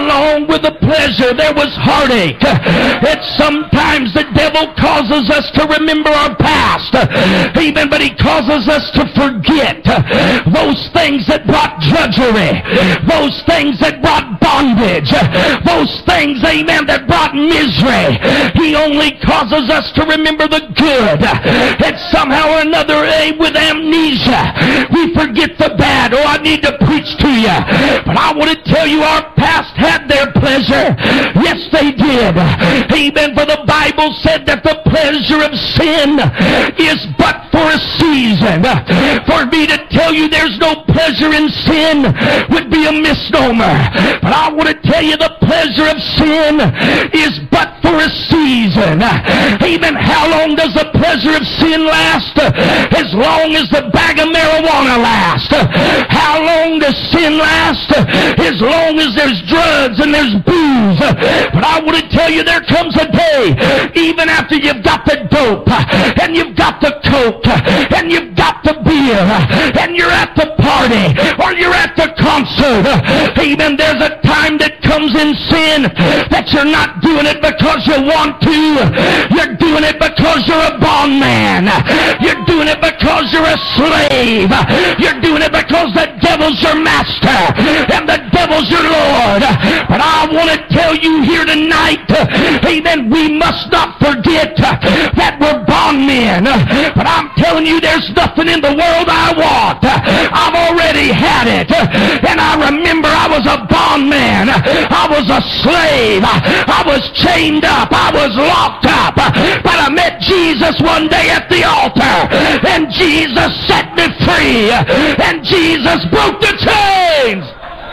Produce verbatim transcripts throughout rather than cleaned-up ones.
along with the pleasure, there was heartache. And sometimes the devil causes us to remember our past. Amen. But he causes us to forget those things that brought drudgery, those things that brought bondage, those things, amen, that brought misery. He only causes us to remember the good. And somehow or another, eh, with amnesia, we forget the bad. Oh, I need to preach to you. But I want to tell you, our past had their pleasure. Yes, they did. Amen. For the Bible said that the pleasure of sin is but for a season. For me to tell you there's no pleasure in sin would be a misnomer. But I want to tell you the pleasure of sin is but for a season. Amen. How long does the pleasure of sin last? As long as the bag of marijuana lasts. How long does sin last? As long as there's drugs and there's booze. But I want to tell you there comes a day, even after you've got the dope, and you've got the coke, and you've got the beer, and you're at the party, or you're at the concert. Amen. There's a time that comes in sin that you're not doing it because you want to. You're doing it because you're a bondman. You're doing it because you're a slave. You're doing it because the devil's your master and the devil's your Lord. But I want to tell you here tonight, amen, we must not forget that we're bondmen. But I'm telling you, there's nothing in the world I want. I've already had it. And I remember I was a bondman. I was a slave. I was chained up. I was locked up. But I met Jesus one day at the altar. And Jesus set me free. And Jesus broke the chains.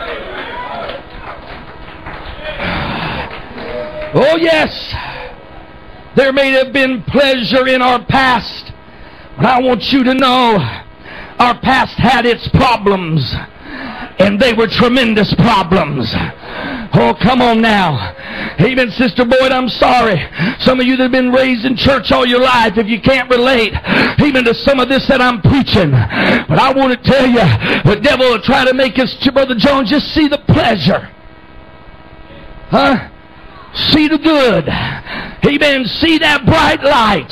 Oh yes, there may have been pleasure in our past, but I want you to know our past had its problems, and they were tremendous problems. Oh, come on now. Amen, Sister Boyd, I'm sorry. Some of you that have been raised in church all your life, if you can't relate, even to some of this that I'm preaching. But I want to tell you, the devil will try to make us, Brother Jones, just see the pleasure. Huh? See the good. Amen. See that bright light.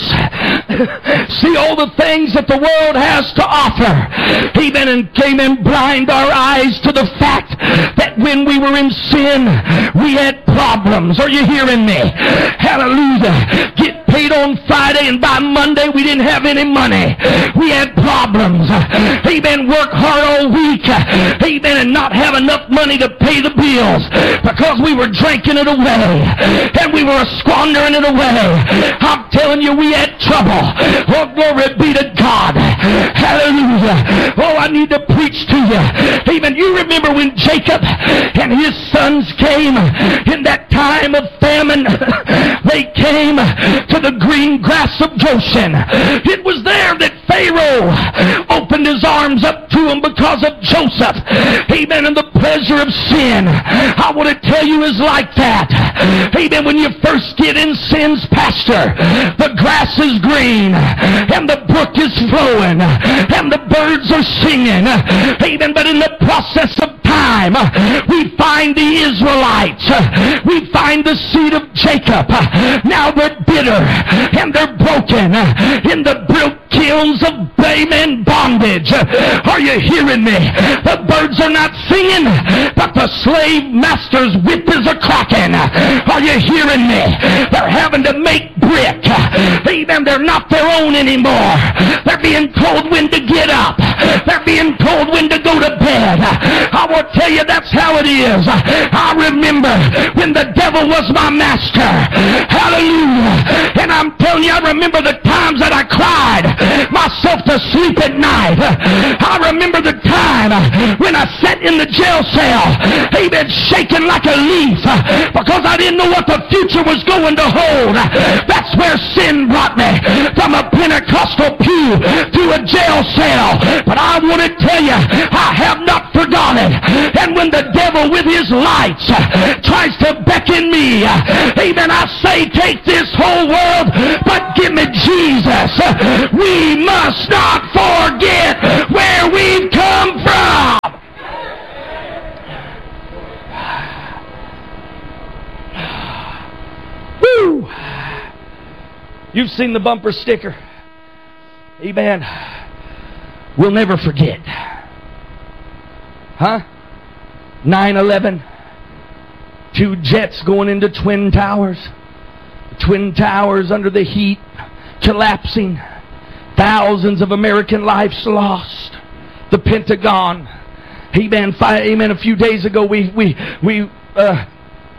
See all the things that the world has to offer. Amen. And came and blind our eyes to the fact that when we were in sin, we had problems. Are you hearing me? Hallelujah. Get paid on Friday, and by Monday we didn't have any money. We had problems. Amen. Work hard all week. Amen. And not have enough money to pay the bills because we were drinking it away. And we were squandering it away. I'm telling you, we had trouble. Oh, glory be to God. Hallelujah. Oh, I need to preach to you. Amen. You remember when Jacob and his sons came in that time of famine? They came to the green grass of Goshen. It was there that Pharaoh opened his arms up to him because of Joseph. Amen. And the pleasure of sin, I want to tell you, is like that. Amen. When you first get in sin's pasture, the grass is green, and the brook is flowing, and the birds are singing. Amen. But in the process of time, we find the Israelites. We find the seed of Jacob. Now they're bitter, and they're broken in the brook kilns of Amen bondage. Are you hearing me? The birds are not singing, but the slave master's whip is a cracking. Are you hearing me? They're having to make brick. Amen. They're not their own anymore. They're being told when to get up. They're being told when to go to bed. I will tell you, that's how it is. I remember when the devil was my master. Hallelujah. And I'm telling you, I remember the times that I cried myself to sleep at night. I remember the time when I sat in the jail cell, amen, shaking like a leaf because I didn't know what the future was going to hold. That's where sin brought me, from a Pentecostal pew to a jail cell. But I want to tell you, I have not forgotten. And when the devil with his lights tries to beckon me, amen, I say, take this whole world, but give me Jesus. We must not forget where we've come from. You've seen the bumper sticker. Amen. We'll never forget. Huh? nine eleven. Two jets going into Twin Towers. Twin Towers under the heat, collapsing. Thousands of American lives lost. The Pentagon. Amen. Five, amen. A few days ago, we we we uh,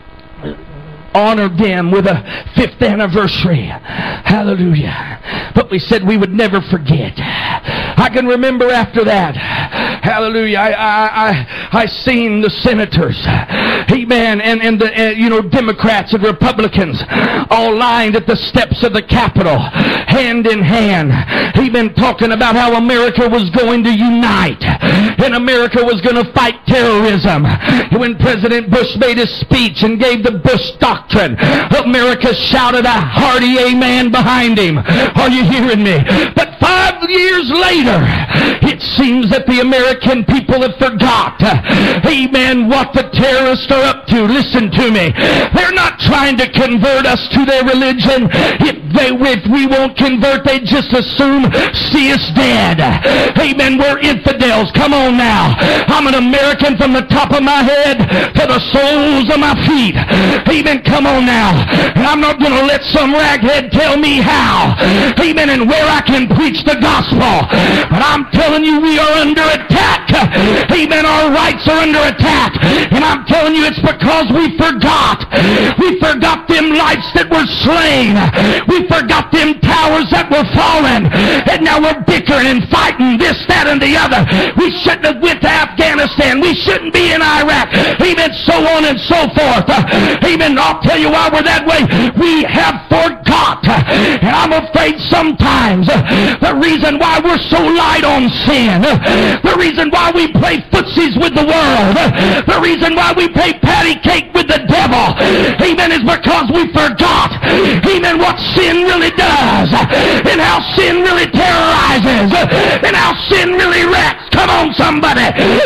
honored them with a fifth anniversary. Hallelujah. But we said we would never forget. I can remember after that. Hallelujah. I I I, I seen the senators. Amen. And and the uh, you know Democrats and Republicans all lined at the steps of the Capitol, hand in hand. Amen. Talking about how America was going to unite and America was going to fight terrorism. When President Bush made his speech and gave the Bush doctrine, America shouted a hearty amen behind him. Are you hearing me? But five years later, it seems that the American people have forgot, amen, what the terrorists are up to. Listen to me. They're not trying to convert us to their religion. If they, if we won't convert, they just assume see us dead. Amen. We're infidels. Come on now. I'm an American from the top of my head to the soles of my feet. Amen. Come on now. And I'm not going to let some raghead tell me how. Amen. And where I can preach the gospel. But I'm telling you, we are under attack. Amen. Our rights are under attack. And I'm telling you, it's because we forgot. We forgot them lives that were slain. We forgot them towers that were fallen. And now we're bickering and fighting this, that, and the other. We shouldn't have went to Afghanistan. We shouldn't be in Iraq. Amen. So on and so forth. Amen. I'll tell you why we're that way. We have forgot. And I'm afraid sometimes the reason why we're so light on sin, the reason why we play footsies with the world, the reason why we play patty cake with the devil, amen, is because we forgot, amen, what sin really does, and how sin really terrorizes, and how sin really wrecks. Come on, somebody.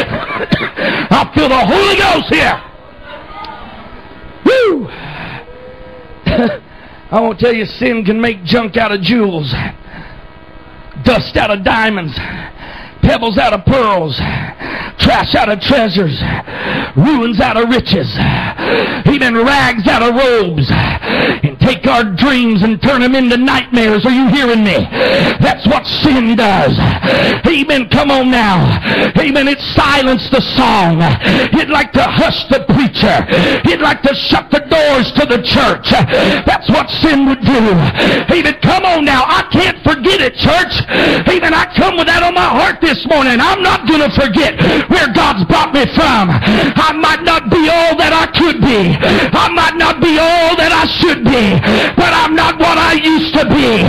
I feel the Holy Ghost here. Woo! I want to tell you, sin can make junk out of jewels, dust out of diamonds, pebbles out of pearls, trash out of treasures, ruins out of riches, even rags out of robes, and take our dreams and turn them into nightmares. Are you hearing me? That's what sin does. Amen. Come on now. Amen. It silenced the song. It'd like to hush the preacher. It'd like to shut the doors to the church. That's what sin would do. Amen. Come on now. I can't forget it, church. Amen. I come with that on my heart this morning. I'm not going to forget where God's brought me from. I might not be all that I could be. I might not be all that I should be. But I'm not what I used to be.